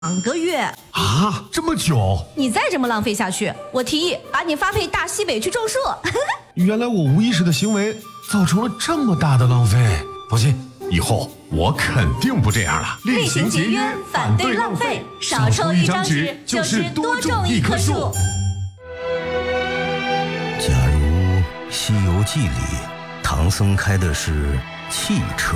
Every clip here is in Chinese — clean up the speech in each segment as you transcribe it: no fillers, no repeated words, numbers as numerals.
2个月啊，这么久？ 你再这么浪费下去，我提议把你发配大西北去种树。 原来我无意识的行为造成了这么大的浪费。放心，以后我肯定不这样了。 厉行节约，反对浪费，少抽一张纸就是多种一棵树。 假如《西游记》里唐僧开的是汽车，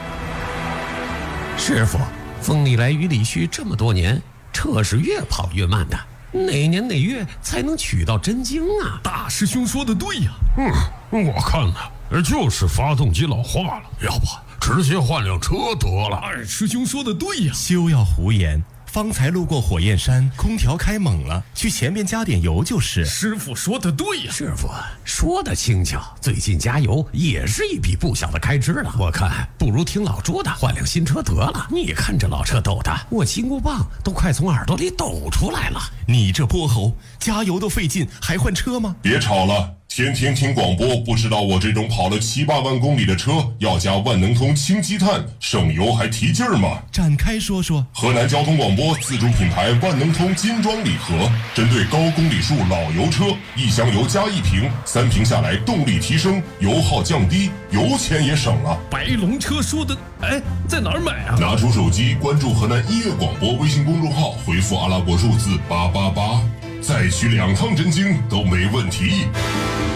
师傅，风里来雨里去这么多年，车是越跑越慢的，哪年哪月才能取到真经啊？ 大师兄说的对呀。我看呢，就是发动机老化了，要不直接换辆车得了。二师兄说的对呀。 休要胡言，方才路过火焰山，空调开猛了，去前面加点油就是。 师傅说的对呀。 师傅说的轻巧，最近加油也是一笔不小的开支了。我看不如听老朱的，换辆新车得了。你看这老车抖的，我金箍棒都快从耳朵里抖出来了。 你这泼猴，加油都费劲，还换车吗？ 别吵了。天天听广播，不知道我这种跑了7、8万公里的车要加万能通氢积碳，省油还提劲儿吗？ 展开说说。 河南交通广播自主品牌万能通金装礼盒，针对高公里数老油车，1箱油加1瓶，3瓶下来动力提升，油耗降低，油钱也省了。 白龙车说的，在哪儿买啊？ 拿出手机关注河南音乐广播微信公众号，回复阿拉伯数字888，再取2趟真经都没问题。